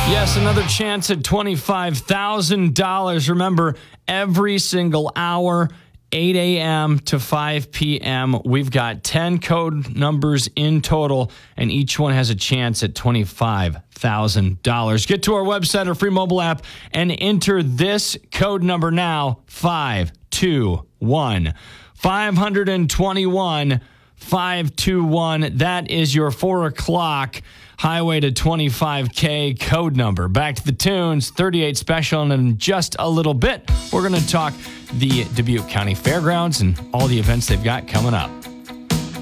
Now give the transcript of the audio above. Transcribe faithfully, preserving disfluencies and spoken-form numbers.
Yes, another chance at twenty-five thousand dollars. Remember, every single hour, eight a.m. to five p.m., we've got ten code numbers in total, and each one has a chance at twenty-five thousand dollars. Get to our website or free mobile app and enter this code number now, five two one. five twenty-one, five two one. That is your four o'clock highway to twenty-five K code number. Back to the tunes, thirty-eight special, and in just a little bit, we're going to talk the Dubuque County Fairgrounds and all the events they've got coming up.